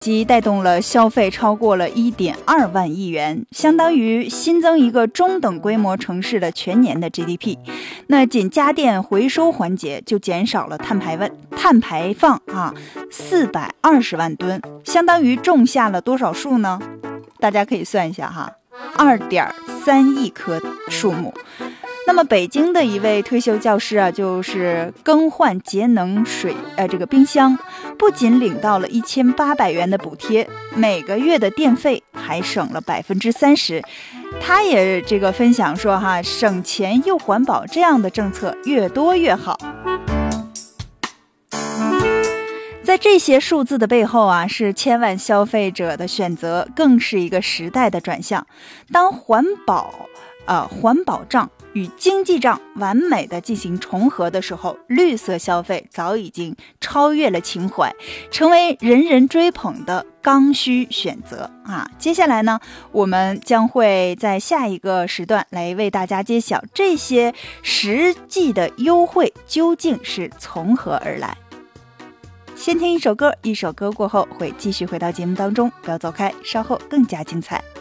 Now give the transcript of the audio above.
即带动了消费超过了 1.2 万亿元，相当于新增一个中等规模城市的全年的 GDP。 那仅家电回收环节就减少了碳排放420万吨，相当于种下了多少树呢？大家可以算一下哈，2.3亿棵树木。那么北京的一位退休教师啊，就是更换节能冰箱，不仅领到了1800元的补贴，每个月的电费还省了30%。他也分享说哈，省钱又环保这样的政策越多越好。在这些数字的背后啊，是千万消费者的选择，更是一个时代的转向。当环保账与经济账完美的进行重合的时候，绿色消费早已经超越了情怀，成为人人追捧的刚需选择啊！接下来呢，我们将会在下一个时段来为大家揭晓这些实际的优惠究竟是从何而来。先听一首歌，一首歌过后会继续回到节目当中，不要走开，稍后更加精彩。